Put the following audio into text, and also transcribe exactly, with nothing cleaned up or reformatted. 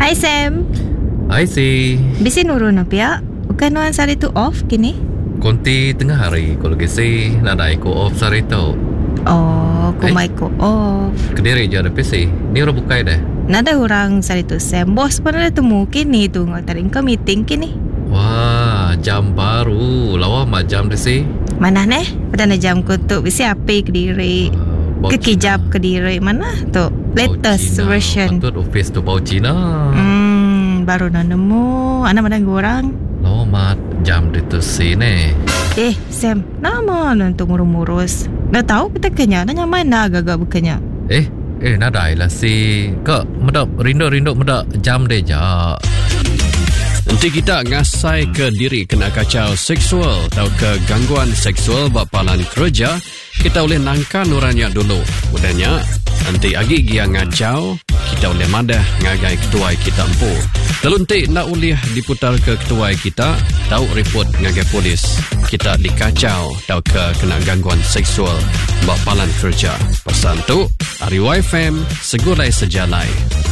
Hai Sam. Hai si. Bisi nurun apa? Bukan nuan sari tu off kini? Konti tengah hari kalau gisi nak ada ko off sari tu. Oh, ko mai ko off. Kediri je ada P C. Ni orang bukai dah. Nada orang sari tu Sam. Bos pun ada temu kini tu ngatarin ke meeting kini. Wah, jam baru. Lawa mak jam desi. Mana neh? Pada jam ko tu bisi api Kediri. Uh, Kekijap Kediri mana tu? Latest Cina. version. Patut office tu bau Cina. Hmm, baru nak nemu. Anak mana orang? Lawa mak jam di tu sini. Eh, Sam, nama nanti ngurus-ngurus. Dah tahu kita kenya, nanya mana agak-agak bukannya. Eh, eh nadai lah si. Kak, medap rindu-rindu medap jam deh jak. Nanti kita ngasai ke diri kena kacau seksual atau ke gangguan seksual bapalan kerja, kita boleh nangkan orangnya dulu. Udahnya, nanti agi dia ngacau, kita boleh madah ngagai ketua kita empu. Lalu nanti nak boleh diputar ke ketua kita, tahu report ngagai polis. Kita dikacau atau ke kena gangguan seksual bapalan kerja. Pesan tu, Ari Y F M, segulai sejalai.